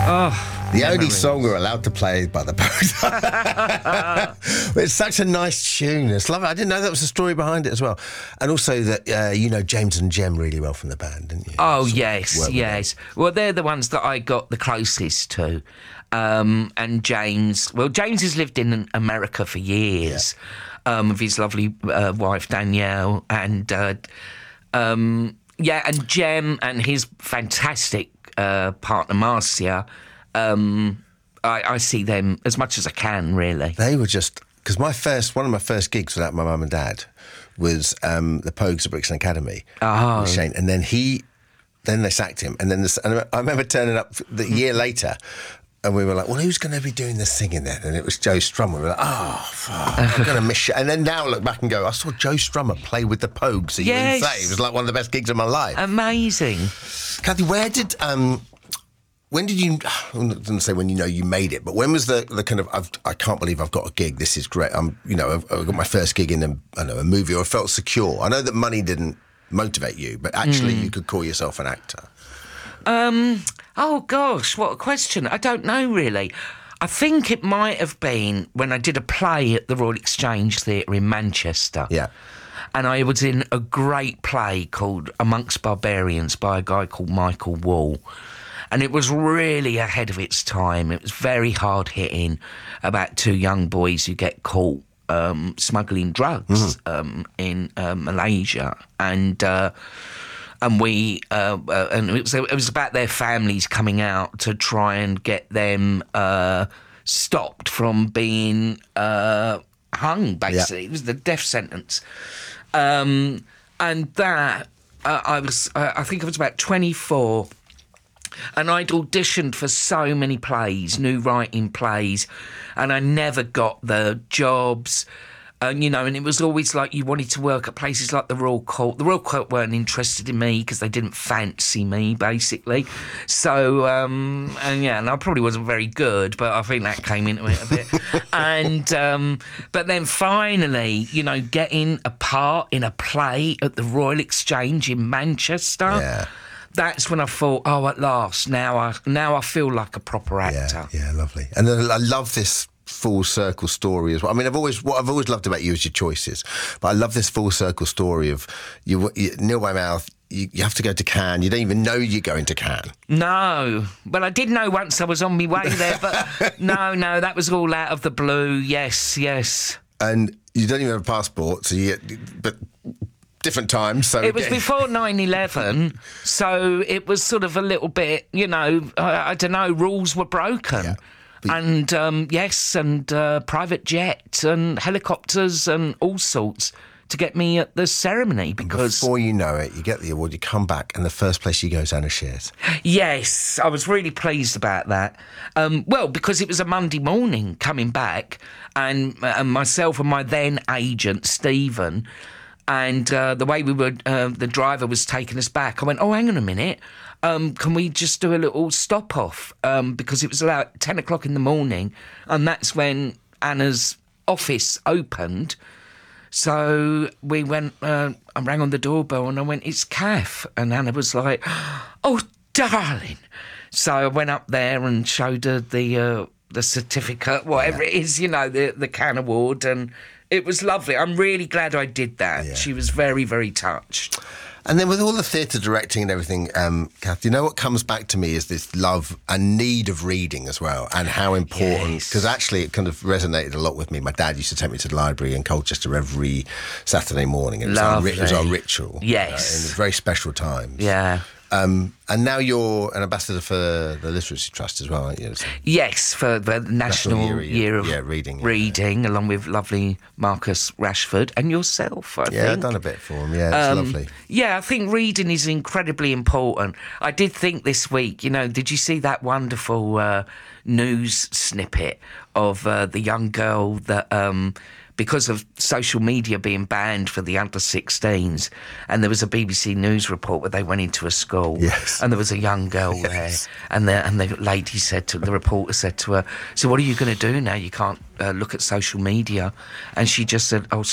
The only song we're allowed to play is by the Pogues. It's such a nice tune. It's lovely. I didn't know that was the story behind it as well. And also that you know James and Jem really well from the band, didn't you? Oh, yes. Well, they're the ones that I got the closest to. And James has lived in America for years with his lovely wife, Danielle. And, and Jem and his fantastic partner, Marcia, I see them as much as I can, really. They were just... Because one of my first gigs without my mum and dad was the Pogues at Brixton Academy with Shane. And then they sacked him. And then I remember turning up the year later... And we were like, well, who's going to be doing the singing then? And it was Joe Strummer. We were like, oh, fuck, I'm going to miss you. And then now I look back and go, I saw Joe Strummer play with the Pogues. Are you insane? It was like one of the best gigs of my life. Amazing. Kathy, when did you, I didn't say when you made it, but when was the kind of, I can't believe I've got a gig, this is great. I've got my first gig in a movie, or I felt secure. I know that money didn't motivate you, but actually you could call yourself an actor. Oh, gosh, what a question. I don't know, really. I think it might have been when I did a play at the Royal Exchange Theatre in Manchester. Yeah. And I was in a great play called Amongst Barbarians by a guy called Michael Wall. And it was really ahead of its time. It was very hard-hitting about two young boys who get caught smuggling drugs in Malaysia. And it was about their families coming out to try and get them stopped from being hung, basically. Yeah. It was the death sentence. And that, I think I was about 24, and I'd auditioned for so many plays, new writing plays, and I never got the jobs. And it was always like you wanted to work at places like the Royal Court. The Royal Court weren't interested in me because they didn't fancy me, basically. So, and I probably wasn't very good, but I think that came into it a bit. And, but then finally, getting a part in a play at the Royal Exchange in Manchester, that's when I thought, oh, at last, now I feel like a proper actor. Yeah, lovely. And I love this full circle story as well. I mean, what I've always loved about you is your choices, but I love this full circle story of you Neil Weymouth. You have to go to Cannes. You don't even know you're going to Cannes. No. Well, I did know once I was on my way there, but no, that was all out of the blue. Yes. And you don't even have a passport, but different times. So it was before 9/11, so it was sort of a little bit, I don't know, rules were broken. Yeah. And private jets and helicopters and all sorts to get me at the ceremony, because before you know it, you get the award, you come back, and the first place you go is Anna Shears. Yes, I was really pleased about that. Because it was a Monday morning coming back, and myself and my then agent Stephen, and the way we were, the driver was taking us back. I went, oh, hang on a minute. Can we just do a little stop off? Because it was about 10 o'clock in the morning, and that's when Anna's office opened. So we went, I rang on the doorbell and I went, it's Kath. And Anna was like, oh, darling. So I went up there and showed her the certificate, whatever it is, the Cannes Award, and it was lovely. I'm really glad I did that. Yeah. She was very, very touched. And then with all the theatre directing and everything, Kath, what comes back to me is this love and need of reading as well, and how important, because actually it kind of resonated a lot with me. My dad used to take me to the library in Colchester every Saturday morning. It was our ritual. Yes. In very special times. Yeah. And now you're an ambassador for the Literacy Trust as well, aren't you? Yes, for the National Year of Reading, along with lovely Marcus Rashford and yourself, I think. Yeah, I've done a bit for him, it's lovely. Yeah, I think reading is incredibly important. I did think this week, did you see that wonderful news snippet of the young girl that... because of social media being banned for the under-16s, and there was a BBC News report where they went into a school, and there was a young girl there, and the lady the reporter said to her, so what are you going to do now? You can't look at social media. And she just said, oh,